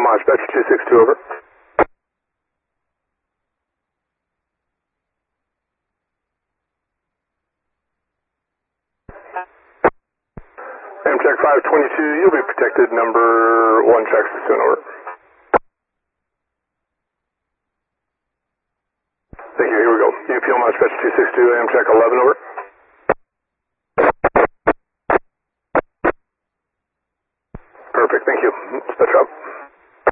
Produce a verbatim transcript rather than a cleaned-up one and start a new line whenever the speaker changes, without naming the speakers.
on Spectre two six two, over. Amtrak five twenty-two, you'll be protected, number one checks soon, over. Thank you, here we go. U P M on Spectre two six two, Amtrak eleven, over. Perfect, thank you. Spectre up.